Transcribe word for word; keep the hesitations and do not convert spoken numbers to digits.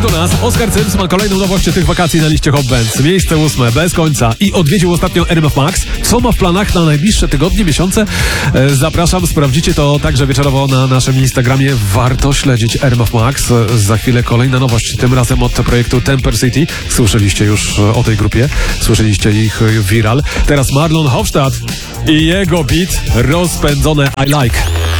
do nas. Oskar Cyms ma kolejną nowość tych wakacji na liście Hot Bands. Miejsce ósme, bez końca. I odwiedził ostatnio R M F Max. Co ma w planach na najbliższe tygodnie, miesiące? E, zapraszam, sprawdzicie to także wieczorowo na naszym Instagramie. Warto śledzić R M F Max. E, za chwilę kolejna nowość, tym razem od projektu Temper City. Słyszeliście już o tej grupie. Słyszeliście ich viral. Teraz Marlon Hofstadt i jego beat rozpędzone I Like.